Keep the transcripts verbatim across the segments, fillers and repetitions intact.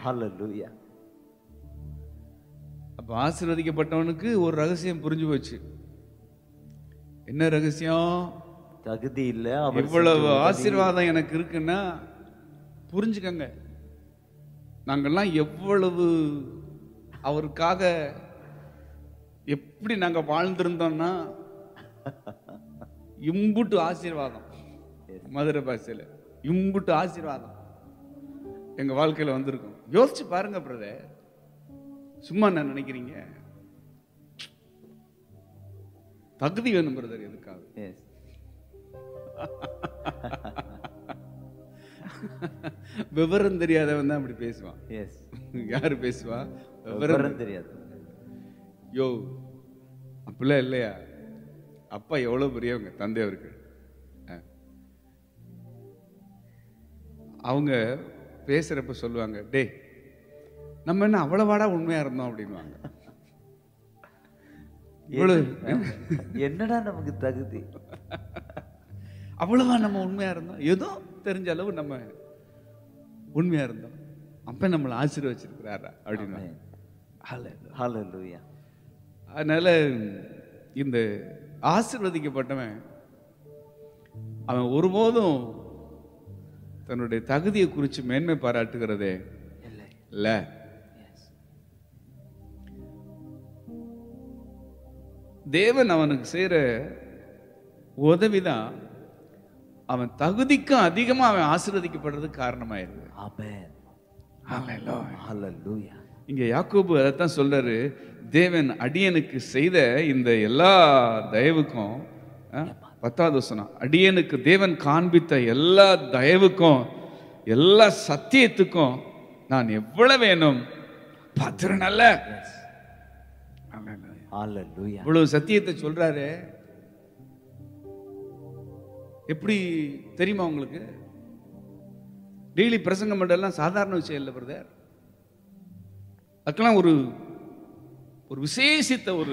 ஹல்லேலூயா. அப்ப ஆசீர்வதிக்கப்பட்டவனுக்கு ஒரு ரகசியம் புரிஞ்சு போச்சு. என்ன ரகசியம்? தகுதி இல்ல, இவ்வளவு ஆசீர்வாதம் எனக்கு இருக்குன்னா புரிஞ்சுக்கங்க, நாங்கெல்லாம் எவ்வளவு அவருக்காக எப்படி நாங்க வாழ்ந்திருந்தோம்னா இம்புட்டு ஆசீர்வாதம், மதுரை பாஷையில இம்புட்டு ஆசீர்வாதம் எங்க வாழ்க்கையில வந்திருக்கும். யோசிச்சு பாருங்க பிரதர், சும்மா என்ன நினைக்கிறீங்க? தகுதி வேணும் பிரதர். எதுக்காக? விவரம் தெரியாதவன் தான் அப்படி பேசுவான். யாரு பேசுவா? விவரம் தெரியாது. யோ அப்படிலாம் இல்லையா? அப்பா எவ்வளவு பெரியவங்க, தந்தை அவருக்கு. அவங்க பேசுறப்ப சொல்லுவாங்க, டே நம்ம என்ன அவ்வளவாடா உண்மையா இருந்தோம் அப்படின்வாங்க. என்னடா நமக்கு தகுதி, அவ்வளவா நம்ம உண்மையா இருந்தோம், ஏதோ தெரிஞ்ச அளவு நம்ம உண்மையா இருந்தோம், அப்ப நம்மளை ஆசீர்வச்சிருக்கிறாரா அப்படின்னு. அதனால இந்த ஆசீர்வதிக்கப்பட்டவன் அவன் ஒருபோதும் தன்னுடைய தகுதியை குறித்து மேன்மை பாராட்டுகிறதே இல்ல. தேவன் அவனுக்கு செய்யற உதவிதான் அவன் தகுதிக்கும் அதிகமா அவன் ஆசீர்வதிக்கப்படுறதுக்கு காரணமாயிருக்கு. இங்க யாக்கோபு அதைத்தான் சொல்றாரு, தேவன் அடியனுக்கு செய்த இந்த எல்லா தயவுக்கும், பத்தாவது வசனம், அடியனுக்கு தேவன் காண்பித்த எல்லா தயவுக்கும் எல்லா சத்தியத்துக்கும் நான் எவ்வளவு வேணும் பாத்திரம் அல்ல. இவ்வளவு சத்தியத்தை சொல்றாரு. எப்படி தெரியுமா உங்களுக்கு? டெய்லி பிரசங்கம் பண்றதெல்லாம் சாதாரண விஷயம் இல்லை பிரதர். அதுக்கெல்லாம் ஒரு ஒரு விசேஷித்த ஒரு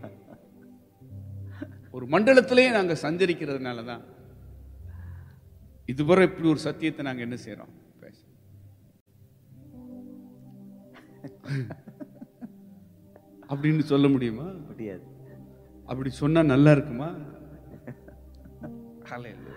ஒரு மண்டலத்திலேயே நாங்க சஞ்சரிக்கிறதுனால தான் இதுவரை இப்படி ஒரு சத்தியத்தை நாங்க என்ன செய்யறோம். அப்படின்னு சொல்ல முடியுமா? முடியாது. அப்படி சொன்னா நல்லா இருக்குமா?